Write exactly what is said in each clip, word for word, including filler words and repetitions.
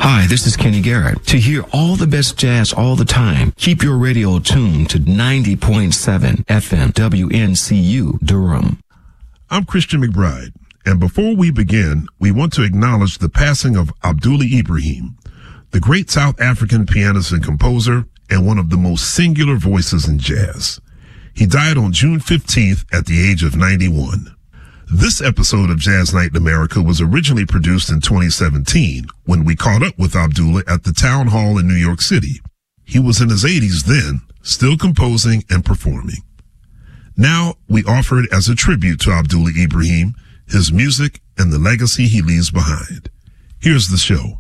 Hi, this is Kenny Garrett. To hear all the best jazz all the time, keep your radio tuned to ninety point seven F M W N C U Durham. I'm Christian McBride, and before we begin, we want to acknowledge the passing of Abdullah Ibrahim, the great South African pianist and composer, and one of the most singular voices in jazz. He died on June fifteenth at the age of ninety-one. This episode of Jazz Night in America was originally produced in twenty seventeen when we caught up with Abdullah at the Town Hall in New York City. He was in his eighties then, still composing and performing. Now we offer it as a tribute to Abdullah Ibrahim, his music, and the legacy he leaves behind. Here's the show.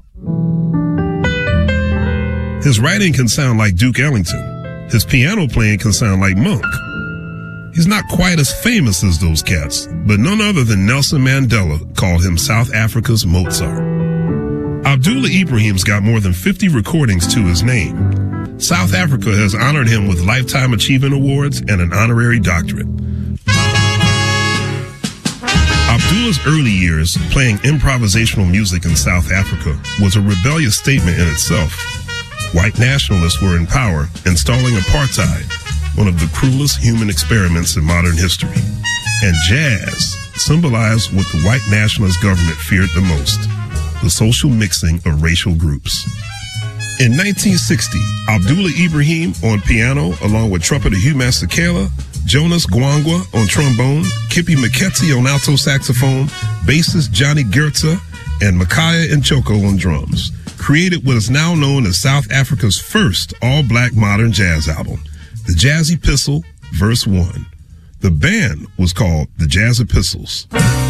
His writing can sound like Duke Ellington. His piano playing can sound like Monk. He's not quite as famous as those cats, but none other than Nelson Mandela called him South Africa's Mozart. Abdullah Ibrahim's got more than fifty recordings to his name. South Africa has honored him with Lifetime Achievement Awards and an honorary doctorate. Abdullah's early years playing improvisational music in South Africa was a rebellious statement in itself. White nationalists were in power, installing apartheid, one of the cruelest human experiments in modern history. And jazz symbolized what the white nationalist government feared the most, the social mixing of racial groups. In nineteen sixty, Abdullah Ibrahim on piano, along with trumpeter Hugh Masekela, Jonas Gwangwa on trombone, Kippie Moeketsi on alto saxophone, bassist Johnny Goetze, and Makaya Nchoko on drums, created what is now known as South Africa's first all-black modern jazz album, The Jazz Epistle, Verse one. The band was called The Jazz Epistles.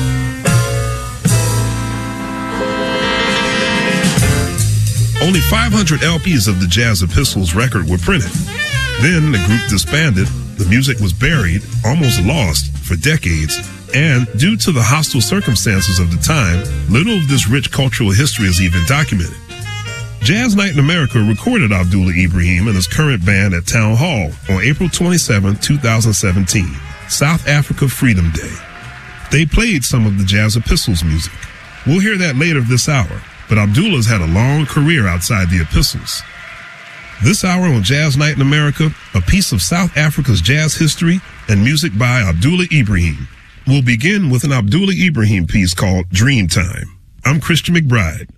Only five hundred L Ps of the Jazz Epistles record were printed. Then the group disbanded, the music was buried, almost lost, for decades, and due to the hostile circumstances of the time, little of this rich cultural history is even documented. Jazz Night in America recorded Abdullah Ibrahim and his current band at Town Hall on April twenty-seventh, twenty seventeen, South Africa Freedom Day. They played some of the Jazz Epistles music. We'll hear that later this hour, but Abdullah's had a long career outside the Epistles. This hour on Jazz Night in America, a piece of South Africa's jazz history and music by Abdullah Ibrahim. We'll begin with an Abdullah Ibrahim piece called Dreamtime. I'm Christian McBride.